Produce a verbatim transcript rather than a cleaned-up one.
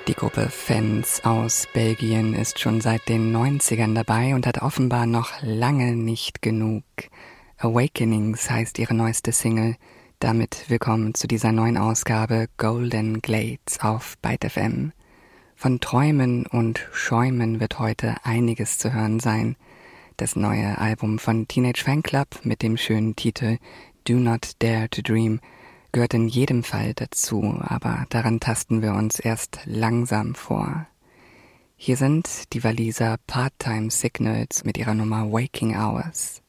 Die Gruppe Fans aus Belgien ist schon seit den neunzigern dabei und hat offenbar noch lange nicht genug. Awakenings heißt ihre neueste Single. Damit willkommen zu dieser neuen Ausgabe Golden Glades auf Byte F M. Von Träumen und Schäumen wird heute einiges zu hören sein. Das neue Album von Teenage Fanclub mit dem schönen Titel Do Not Dare to Dream gehört in jedem Fall dazu, aber daran tasten wir uns erst langsam vor. Hier sind die Waliser Part-Time Signals mit ihrer Nummer Waking Hours.